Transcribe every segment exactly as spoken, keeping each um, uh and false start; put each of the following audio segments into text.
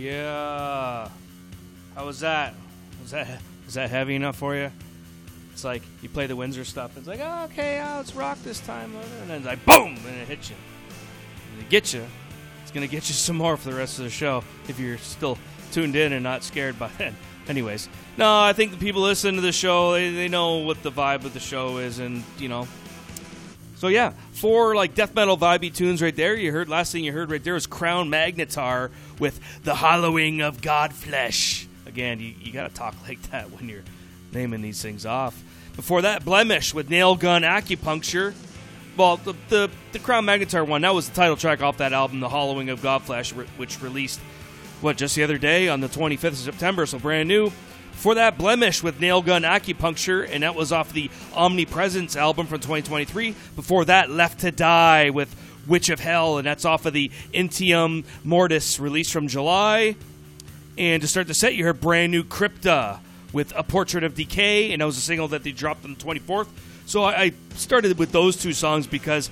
Yeah. How was that? Was that was that heavy enough for you? It's like you play the Windsor stuff. It's like, oh, okay, oh, it's rock this time. And then it's like, boom, and it hits you. And it gets you. It's going to get you some more for the rest of the show if you're still tuned in and not scared by then. Anyways, no, I think the people listening to the show, they, they know what the vibe of the show is, and, you know. So, yeah, four, like, death metal vibey tunes right there. You heard, last thing you heard right there was Crown Magnetar with The Hollowing of Godflesh. Again, you, you got to talk like that when you're naming these things off. Before that, Blemish with Nail Gun Acupuncture. Well, the, the, the Crown Magnetar one, that was the title track off that album, The Hollowing of Godflesh, which released, what, just the other day on the twenty-fifth of September, so brand new. Before that, Blemish with Nail Gun Acupuncture, and that was off the Omnipresence album from twenty twenty-three. Before that, Left to Die with Witch of Hell, and that's off of the Intium Mortis release from July. And to start the set, you heard brand new Crypta with A Portrait of Decay, and that was a single that they dropped on the twenty-fourth. So I started with those two songs because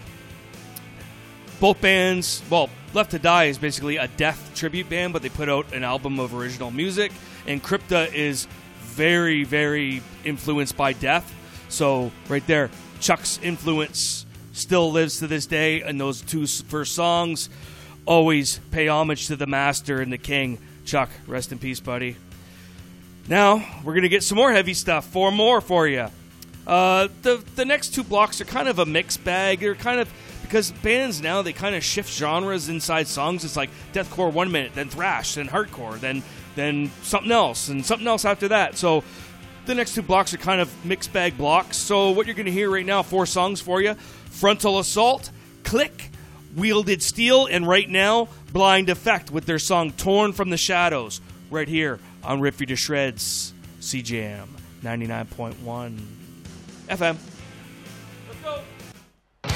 both bands, well, Left to Die is basically a death tribute band, but they put out an album of original music, and Crypta is very, very influenced by death. So right there, Chuck's influence still lives to this day, and those two first songs always pay homage to the master and the king. Chuck, rest in peace, buddy. Now, we're going to get some more heavy stuff. Four more for you. Uh, the the next two blocks are kind of a mixed bag. They're kind of, because bands now, they kind of shift genres inside songs. It's like deathcore one minute, then thrash, then hardcore, then then something else, and something else after that. So the next two blocks are kind of mixed bag blocks. So what you're going to hear right now, four songs for you. Frontal Assault, Click, Wielded Steel, and right now, Blind Effect with their song Torn from the Shadows, right here on Rip You to Shreds, C J M ninety-nine point one F M. Let's go.